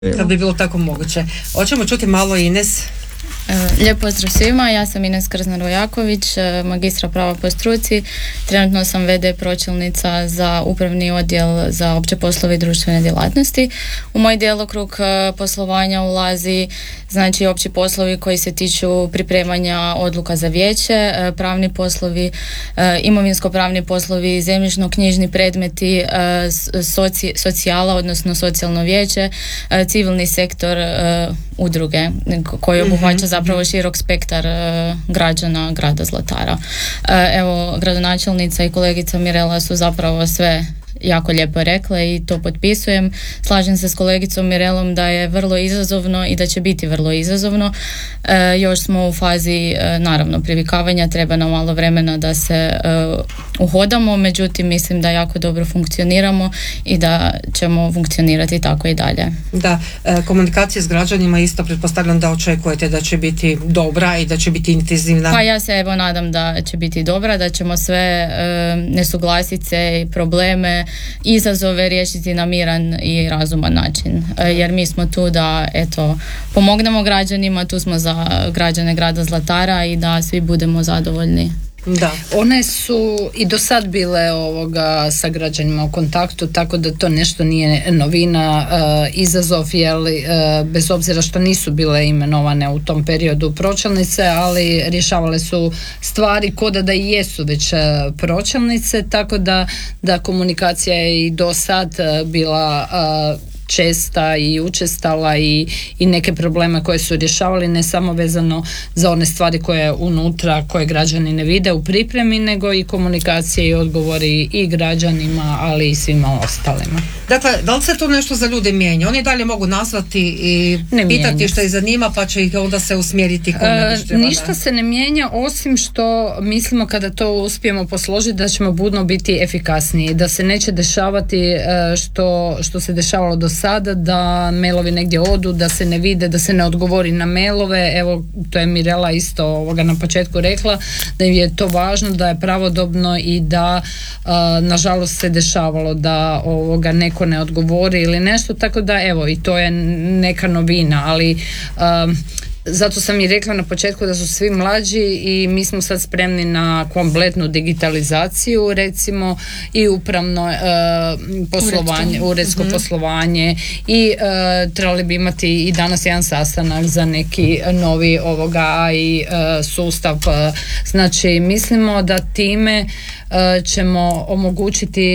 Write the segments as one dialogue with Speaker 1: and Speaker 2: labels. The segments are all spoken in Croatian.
Speaker 1: Kad bi bilo tako moguće. Hoćemo čuti malo Ines.
Speaker 2: Lijep pozdrav svima, ja sam Ines Krznar-Vojaković, magistra prava po struci. Trenutno sam VD pročelnica za upravni odjel za opće poslove i društvene djelatnosti. U moj djelokrug poslovanja ulazi znači opći poslovi koji se tiču pripremanja odluka za vijeće, pravni poslovi, imovinsko-pravni poslovi, zemljišno-knjižni predmeti, socijala, odnosno socijalno vijeće, civilni sektor, udruge koji obuhvaća zapravo širok spektar građana grada Zlatara. Evo, gradonačelnica i kolegica Mirela su zapravo sve jako lijepo rekle i to potpisujem. Slažem se s kolegicom Mirelom da je vrlo izazovno i da će biti vrlo izazovno. Još smo u fazi naravno privikavanja, treba nam malo vremena da se uhodamo, međutim mislim da jako dobro funkcioniramo i da ćemo funkcionirati tako i dalje.
Speaker 1: Da, komunikacija s građanima isto pretpostavljam da očekujete da će biti dobra i da će biti intenzivna.
Speaker 2: Pa ja se evo nadam da će biti dobra, da ćemo sve nesuglasice i probleme, izazove riješiti na miran i razuman način. Jer mi smo tu da pomognemo građanima, tu smo za građane grada Zlatara i da svi budemo zadovoljni.
Speaker 3: Da. One su i do sad bile sa građanima u kontaktu, tako da to nešto nije novina, izazov, jer bez obzira što nisu bile imenovane u tom periodu pročelnice, ali rješavale su stvari ko da i jesu već pročelnice, tako da komunikacija je i do sad bila česta i učestala i neke probleme koje su rješavali, ne samo vezano za one stvari koje unutra, koje građani ne vide u pripremi, nego i komunikacije i odgovori i građanima, ali i svima ostalima.
Speaker 1: Dakle, da li se to nešto za ljude mijenja? Oni dalje mogu nazvati i pitati što ih zanima, pa će ih onda se usmjeriti
Speaker 3: ništa se ne mijenja, osim što mislimo kada to uspijemo posložiti da ćemo budno biti efikasniji, da se neće dešavati što se dešavalo do sada, da mailovi negdje odu, da se ne vide, da se ne odgovori na mailove. Evo, to je Mirela isto na početku rekla, da je to važno, da je pravodobno i da nažalost se dešavalo da neko ne odgovori ili nešto, tako da evo, i to je neka novina, ali zato sam i rekla na početku da su svi mlađi i mi smo sad spremni na kompletnu digitalizaciju, recimo i upravno poslovanje, uredsko poslovanje i trebali bi imati i danas jedan sastanak za neki novi i sustav. Znači mislimo da time ćemo omogućiti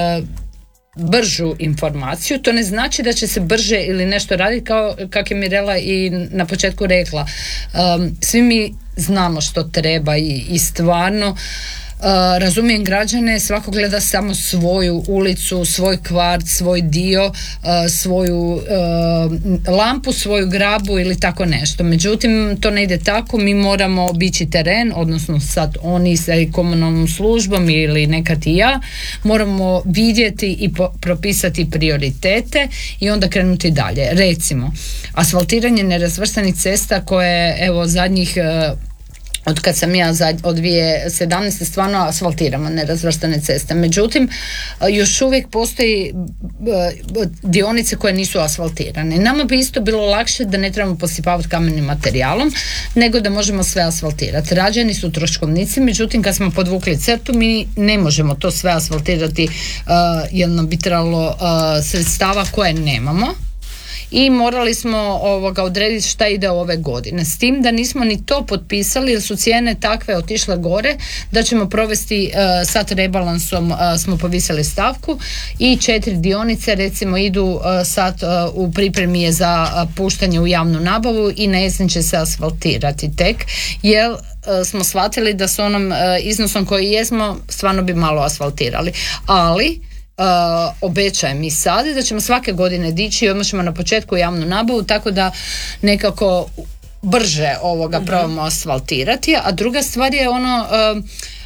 Speaker 3: bržu informaciju. To ne znači da će se brže ili nešto raditi, kao kak je Mirela i na početku rekla. Svi mi znamo što treba i stvarno razumijem građane, svako gleda samo svoju ulicu, svoj kvart, svoj dio, svoju lampu, svoju grabu ili tako nešto. Međutim, to ne ide tako, mi moramo obići teren, odnosno sad oni sa komunalnom službom ili nekad i ja, moramo vidjeti i propisati prioritete i onda krenuti dalje. Recimo, asfaltiranje nerazvrstanih cesta koje evo zadnjih od kad sam ja od 2017. stvarno asfaltiramo nerazvrstane ceste. Međutim, još uvijek postoji dionice koje nisu asfaltirane. Nama bi isto bilo lakše da ne trebamo posipavati kamenim materijalom, nego da možemo sve asfaltirati. Rađeni su troškovnici, međutim kad smo podvukli crtu, mi ne možemo to sve asfaltirati jer nam bi trebalo sredstava koje nemamo. I morali smo odrediti šta ide ove godine. S tim da nismo ni to potpisali jer su cijene takve otišle gore da ćemo provesti sad rebalansom smo povisili stavku i 4 dionice recimo idu sad u pripremi je za puštanje u javnu nabavu i na jesen će se asfaltirati tek jer smo shvatili da s onom iznosom koji jesmo stvarno bi malo asfaltirali. Ali obećajem i sad da ćemo svake godine dići i odmah ćemo na početku javnu nabavu, tako da nekako brže probamo asfaltirati. A druga stvar je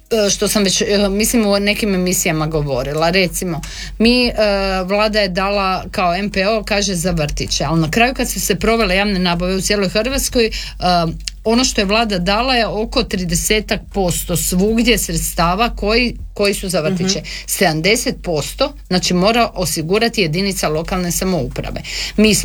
Speaker 3: što sam već mislim u nekim emisijama govorila, recimo vlada je dala kao MPO kaže za vrtiće, ali na kraju kad su se provele javne nabave u cijeloj Hrvatskoj, ono što je vlada dala je oko 30% svugdje sredstava koji su za vrtiće. 70% znači mora osigurati jedinica lokalne samouprave. Mi